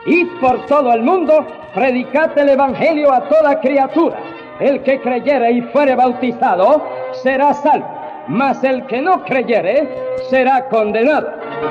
Id por todo el mundo, predicad el Evangelio a toda criatura. El que creyere y fuere bautizado será salvo, mas el que no creyere será condenado.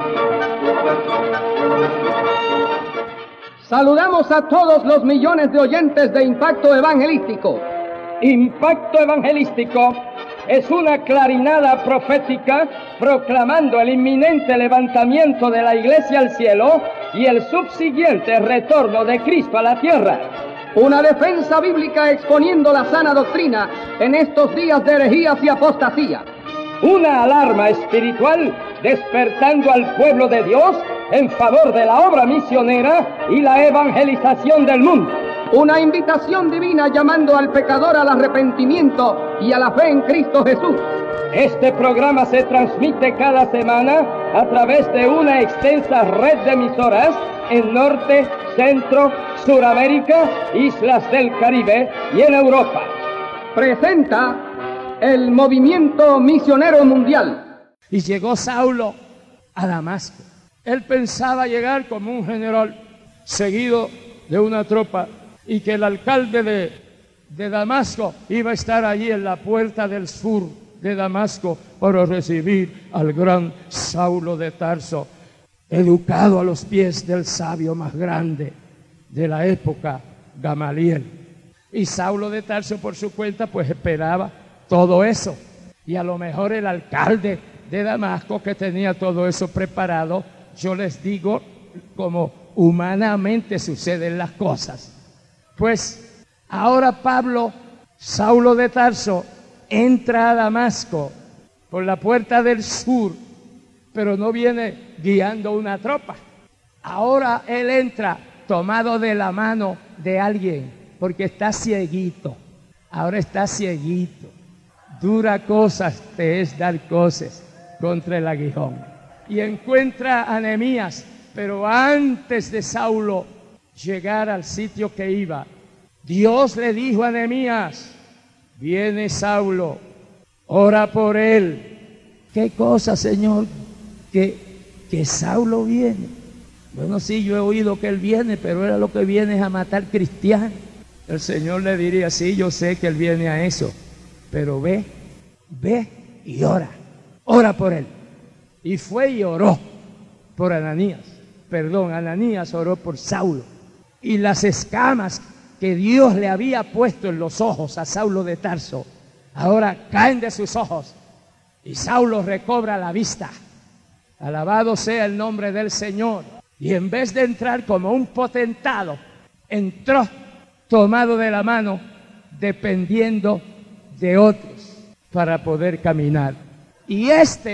Saludamos a todos los millones de oyentes de Impacto Evangelístico. Impacto Evangelístico es una clarinada profética proclamando el inminente levantamiento de la Iglesia al cielo y el subsiguiente retorno de Cristo a la tierra. Una defensa bíblica exponiendo la sana doctrina en estos días de herejías y apostasía. Una alarma espiritual despertando al pueblo de Dios en favor de la obra misionera y la evangelización del mundo. Una invitación divina llamando al pecador al arrepentimiento y a la fe en Cristo Jesús. Este programa se transmite cada semana a través de una extensa red de emisoras en Norte, Centro, Suramérica, Islas del Caribe y en Europa. Presenta el Movimiento Misionero Mundial. Y llegó Saulo a Damasco. Él pensaba llegar como un general seguido de una tropa y que el alcalde de Damasco iba a estar allí en la puerta del sur de Damasco para recibir al gran Saulo de Tarso, educado a los pies del sabio más grande de la época, Gamaliel. Y Saulo de Tarso por su cuenta pues esperaba todo eso. Y a lo mejor el alcalde de Damasco, que tenía todo eso preparado, yo les digo como humanamente suceden las cosas. Pues ahora Saulo de Tarso, entra a Damasco por la puerta del sur, pero no viene guiando una tropa. Ahora él entra tomado de la mano de alguien, porque está cieguito. Ahora está cieguito. Dura cosas te es dar cosas contra el aguijón. Y encuentra a Nehemías, pero antes de Saulo llegar al sitio que iba, Dios le dijo a Nehemías: viene Saulo, ora por él. ¿Qué cosa, Señor? Que Saulo viene. Bueno, sí, yo he oído que él viene, pero era lo que viene es a matar cristianos. El Señor le diría: sí, yo sé que él viene a eso, pero ve y ora por él. Y fue y oró por Ananías. Ananías oró por Saulo. Y las escamas que Dios le había puesto en los ojos a Saulo de Tarso, ahora caen de sus ojos y Saulo recobra la vista. Alabado sea el nombre del Señor. Y en vez de entrar como un potentado, entró tomado de la mano, dependiendo de otros para poder caminar. Y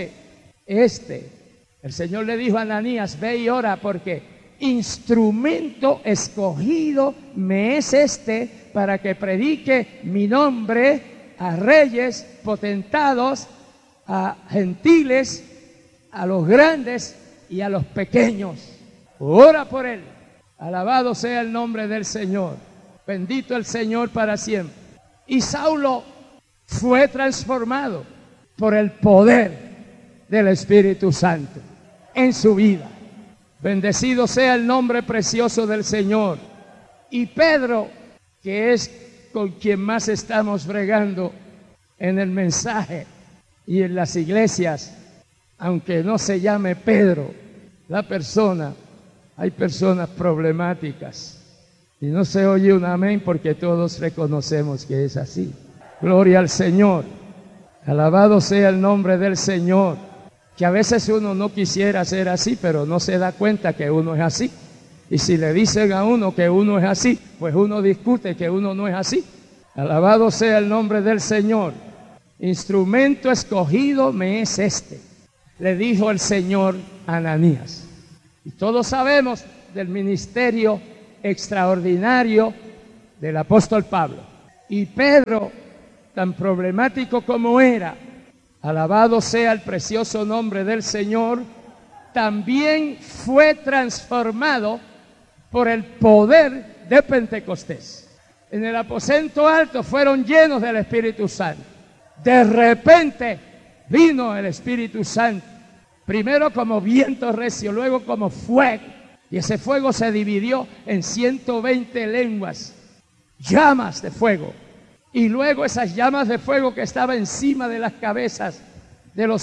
el Señor le dijo a Ananías: ve y ora, porque instrumento escogido me es para que predique mi nombre a reyes, potentados, a gentiles, a los grandes y a los pequeños. Ora por él. Alabado sea el nombre del Señor. Bendito el Señor para siempre. Y Saulo fue transformado por el poder del Espíritu Santo en su vida. Bendecido sea el nombre precioso del Señor. Y Pedro, que es con quien más estamos bregando en el mensaje y en las iglesias, aunque no se llame Pedro la persona, hay personas problemáticas y no se oye un amén porque todos reconocemos que es así. Gloria al Señor. Alabado sea el nombre del Señor. Que a veces uno no quisiera ser así, pero no se da cuenta que uno es así. Y si le dicen a uno que uno es así, pues uno discute que uno no es así. Alabado sea el nombre del Señor. Instrumento escogido me es le dijo el Señor a Ananías. Y todos sabemos del ministerio extraordinario del apóstol Pablo. Y Pedro, tan problemático como era, alabado sea el precioso nombre del Señor, también fue transformado por el poder de Pentecostés. En el aposento alto fueron llenos del Espíritu Santo. De repente vino el Espíritu Santo, primero como viento recio, luego como fuego, Y ese fuego se dividió en 120 lenguas, llamas de fuego. Y luego esas llamas de fuego que estaban encima de las cabezas de los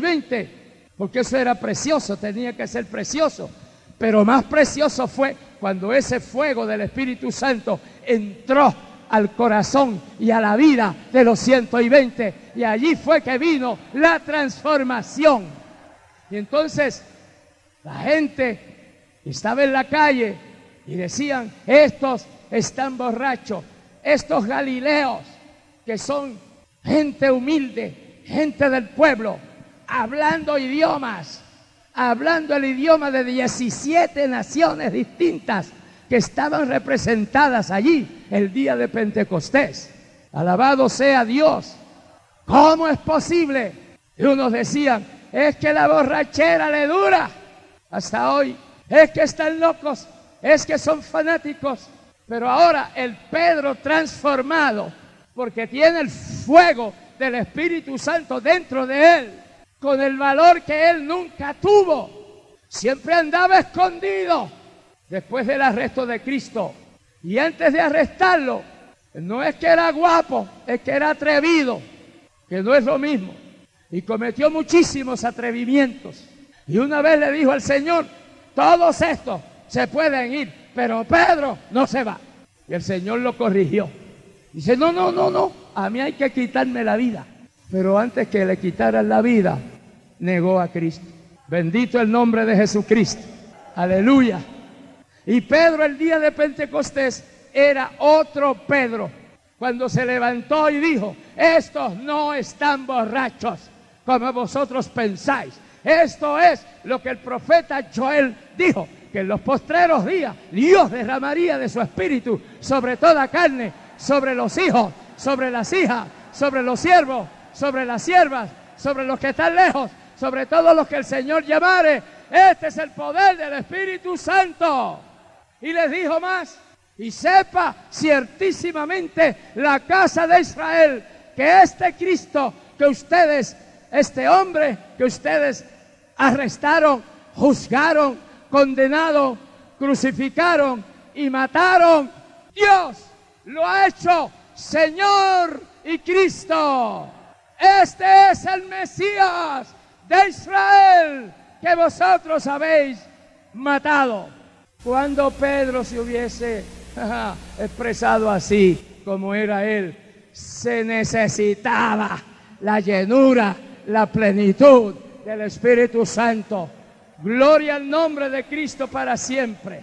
120, porque eso era precioso, tenía que ser precioso. Pero más precioso fue cuando ese fuego del Espíritu Santo entró al corazón y a la vida de los 120. Y allí fue que vino la transformación. Y entonces la gente estaba en la calle y decían: estos están borrachos, estos galileos que son gente humilde, gente del pueblo, hablando idiomas, hablando el idioma de 17 naciones distintas que estaban representadas allí el día de Pentecostés. Alabado sea Dios. ¿Cómo es posible? Y unos decían: es que la borrachera le dura hasta hoy, es que están locos, es que son fanáticos. Pero ahora el Pedro transformado, porque tiene el fuego del Espíritu Santo dentro de él, con el valor que él nunca tuvo, siempre andaba escondido después del arresto de Cristo. Y antes de arrestarlo, no es que era guapo, es que era atrevido, que no es lo mismo. Y cometió muchísimos atrevimientos. Y una vez le dijo al Señor: todos estos se pueden ir, pero Pedro no se va. Y el Señor lo corrigió. Dice: no, a mí hay que quitarme la vida. Pero antes que le quitaran la vida, negó a Cristo. Bendito el nombre de Jesucristo. Aleluya. Y Pedro, el día de Pentecostés, era otro Pedro. Cuando se levantó y dijo: estos no están borrachos como vosotros pensáis. Esto es lo que el profeta Joel dijo, que en los postreros días Dios derramaría de su espíritu sobre toda carne, sobre los hijos, sobre las hijas, sobre los siervos, sobre las siervas, sobre los que están lejos, sobre todos los que el Señor llamare. Este es el poder del Espíritu Santo. Y les dijo más: y sepa ciertísimamente la casa de Israel que este Cristo que ustedes, este hombre que ustedes arrestaron, juzgaron, condenaron, crucificaron y mataron, Dios lo ha hecho Señor y Cristo. Este es el Mesías de Israel que vosotros habéis matado. Cuando Pedro se hubiese expresado así como era él, se necesitaba la llenura, la plenitud del Espíritu Santo. Gloria al nombre de Cristo para siempre.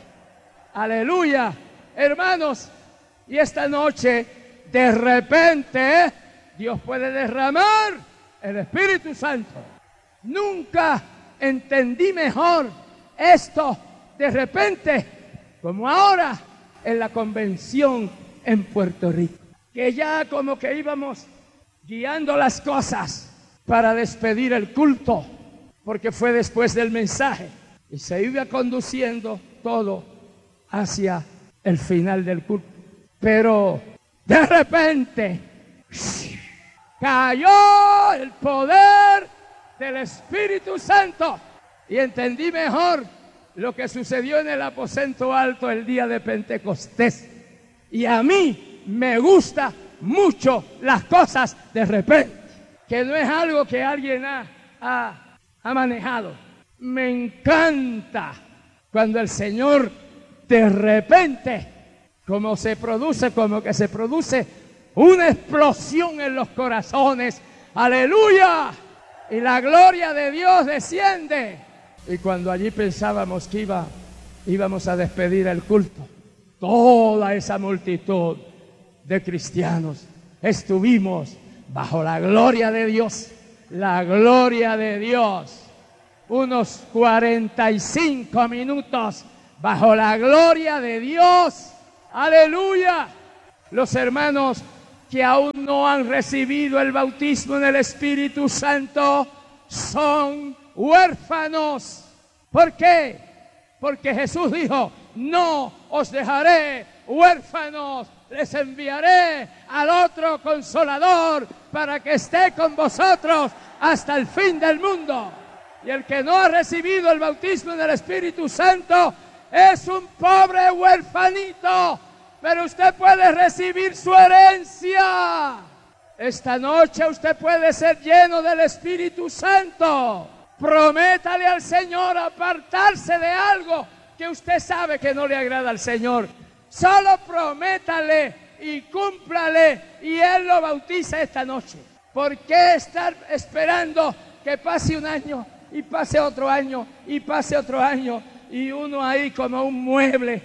Aleluya. Hermanos, y esta noche de repente Dios puede derramar el Espíritu Santo. Nunca entendí mejor esto de repente como ahora en la convención en Puerto Rico, que ya como que íbamos guiando las cosas para despedir el culto, porque fue después del mensaje y se iba conduciendo todo hacia el final del culto. Pero de repente cayó el poder del Espíritu Santo y entendí mejor lo que sucedió en el aposento alto el día de Pentecostés. Y a mí me gusta mucho las cosas de repente, que no es algo que alguien ha manejado. Me encanta cuando el Señor de repente, como que se produce una explosión en los corazones. ¡Aleluya! Y la gloria de Dios desciende. Y cuando allí pensábamos que íbamos a despedir el culto, toda esa multitud de cristianos estuvimos bajo la gloria de Dios. La gloria de Dios. Unos 45 minutos bajo la gloria de Dios. ¡Aleluya! Los hermanos que aún no han recibido el bautismo en el Espíritu Santo son huérfanos. ¿Por qué? Porque Jesús dijo: no os dejaré huérfanos, les enviaré al otro Consolador para que esté con vosotros hasta el fin del mundo. Y el que no ha recibido el bautismo en el Espíritu Santo es un pobre huerfanito, pero usted puede recibir su herencia. Esta noche usted puede ser lleno del Espíritu Santo. Prométale al Señor apartarse de algo que usted sabe que no le agrada al Señor. Solo prométale y cúmplale y Él lo bautiza esta noche. ¿Por qué estar esperando que pase un año y pase otro año y pase otro año y uno ahí como un mueble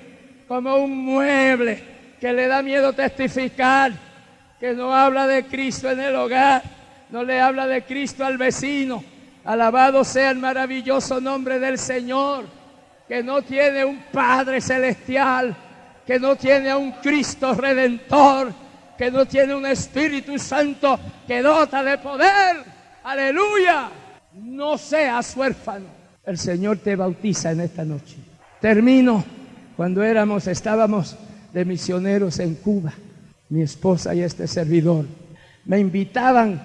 que le da miedo testificar, que no habla de Cristo en el hogar, no le habla de Cristo al vecino? Alabado sea el maravilloso nombre del Señor, que no tiene un Padre celestial, que no tiene a un Cristo redentor, que no tiene un Espíritu Santo que dota de poder. ¡Aleluya! No seas huérfano. El Señor te bautiza en esta noche. Termino. Cuando estábamos de misioneros en Cuba, mi esposa y este servidor, me invitaban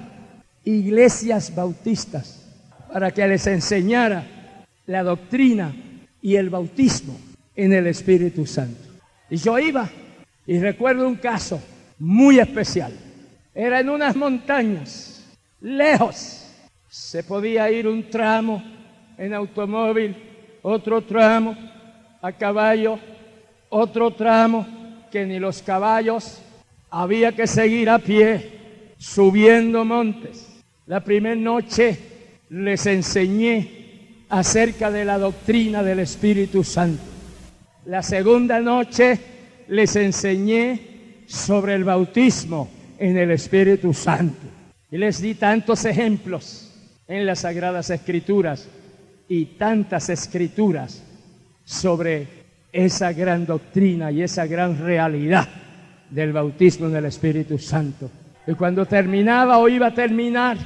iglesias bautistas para que les enseñara la doctrina y el bautismo en el Espíritu Santo. Y yo iba, y recuerdo un caso muy especial. Era en unas montañas, lejos. Se podía ir un tramo en automóvil, otro tramo a caballo, otro tramo que ni los caballos, había que seguir a pie, subiendo montes. La primera noche les enseñé acerca de la doctrina del Espíritu Santo. La segunda noche les enseñé sobre el bautismo en el Espíritu Santo. Y les di tantos ejemplos en las Sagradas Escrituras y tantas escrituras sobre esa gran doctrina y esa gran realidad del bautismo en el Espíritu Santo. Y cuando terminaba o iba a terminar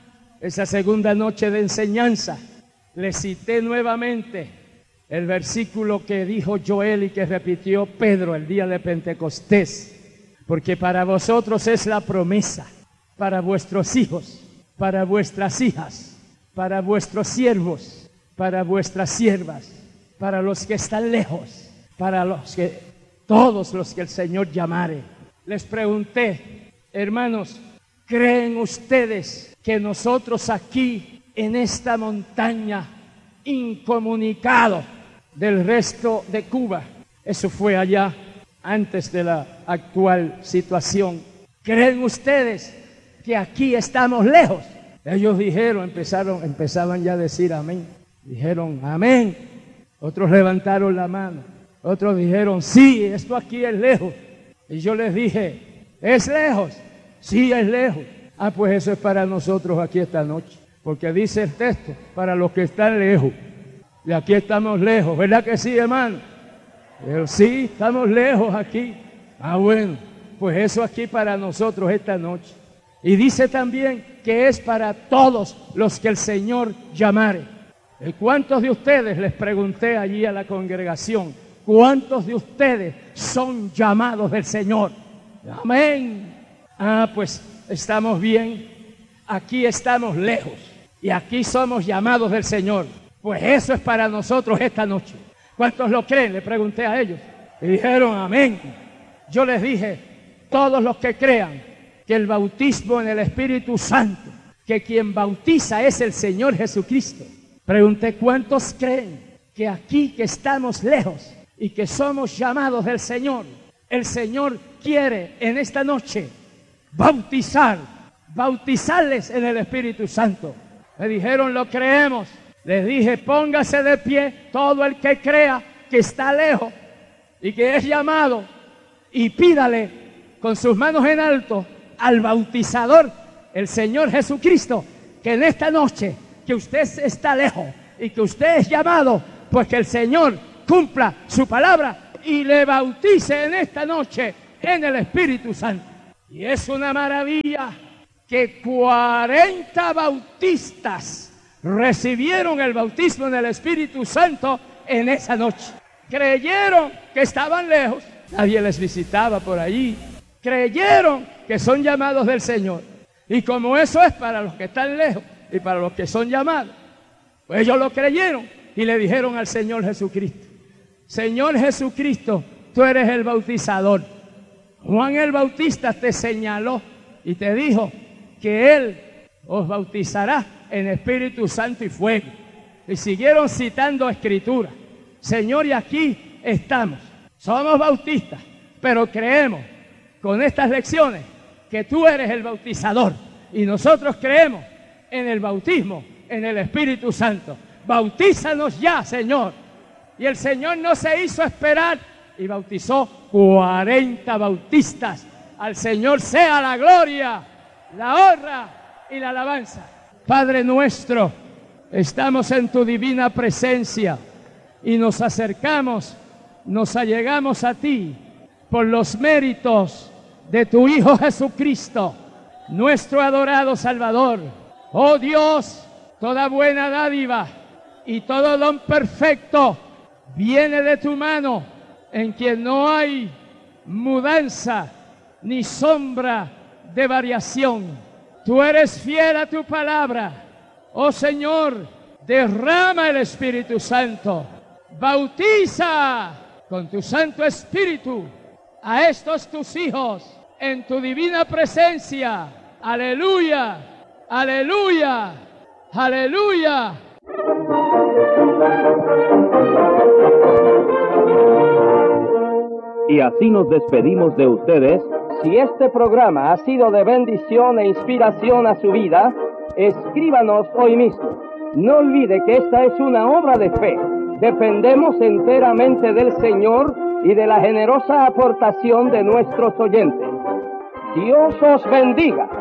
esa segunda noche de enseñanza, les cité nuevamente el versículo que dijo Joel y que repitió Pedro el día de Pentecostés. Porque para vosotros es la promesa, para vuestros hijos, para vuestras hijas, para vuestros siervos, para vuestras siervas, para los que están lejos, para todos los que el Señor llamare. Les pregunté, hermanos, ¿creen ustedes que nosotros aquí en esta montaña, incomunicados del resto de Cuba, eso fue allá antes de la actual situación, creen ustedes que aquí estamos lejos? Ellos dijeron, empezaban ya a decir amén. Dijeron amén. Otros levantaron la mano. Otros dijeron sí, esto aquí es lejos. Y yo les dije, ¿es lejos? Sí, es lejos. Ah, pues eso es para nosotros aquí esta noche. Porque dice el texto, para los que están lejos. Y aquí estamos lejos, ¿verdad que sí, hermano? Pero sí, estamos lejos aquí. Ah, bueno, pues eso aquí para nosotros esta noche. Y dice también que es para todos los que el Señor llamare. ¿Y cuántos de ustedes, les pregunté allí a la congregación, cuántos de ustedes son llamados del Señor? Amén. Ah, pues estamos bien. Aquí estamos lejos y aquí somos llamados del Señor. Pues eso es para nosotros esta noche. ¿Cuántos lo creen? Le pregunté a ellos. Y dijeron amén. Yo les dije, todos los que crean que el bautismo en el Espíritu Santo, que quien bautiza es el Señor Jesucristo. Pregunté, ¿cuántos creen que aquí que estamos lejos y que somos llamados del Señor, el Señor quiere en esta noche bautizarles en el Espíritu Santo? Me dijeron, lo creemos. Les dije, póngase de pie todo el que crea que está lejos y que es llamado, y pídale con sus manos en alto al bautizador, el Señor Jesucristo, que en esta noche que usted está lejos y que usted es llamado, pues que el Señor cumpla su palabra y le bautice en esta noche en el Espíritu Santo. Y es una maravilla que 40 bautistas recibieron el bautismo en el Espíritu Santo en esa noche. Creyeron que estaban lejos, nadie les visitaba por allí. Creyeron que son llamados del Señor. Y como eso es para los que están lejos y para los que son llamados, pues ellos lo creyeron y le dijeron al Señor Jesucristo, Señor Jesucristo, tú eres el bautizador. Juan el Bautista te señaló y te dijo que Él os bautizará en Espíritu Santo y fuego. Y siguieron citando Escritura. Señor, y aquí estamos. Somos bautistas, pero creemos con estas lecciones que tú eres el bautizador. Y nosotros creemos en el bautismo, en el Espíritu Santo. Bautízanos ya, Señor. Y el Señor no se hizo esperar y bautizó 40 bautistas. Al Señor sea la gloria, la honra y la alabanza. Padre nuestro, estamos en tu divina presencia y nos acercamos, nos allegamos a ti por los méritos de tu Hijo Jesucristo, nuestro adorado Salvador. Oh Dios, toda buena dádiva y todo don perfecto viene de tu mano, en quien no hay mudanza ni sombra de variación. Tú eres fiel a tu palabra. Oh Señor, derrama el Espíritu Santo. Bautiza con tu Santo Espíritu a estos tus hijos en tu divina presencia. Aleluya, aleluya, aleluya. Y así nos despedimos de ustedes. Si este programa ha sido de bendición e inspiración a su vida, escríbanos hoy mismo. No olvide que esta es una obra de fe. Dependemos enteramente del Señor y de la generosa aportación de nuestros oyentes. Dios os bendiga.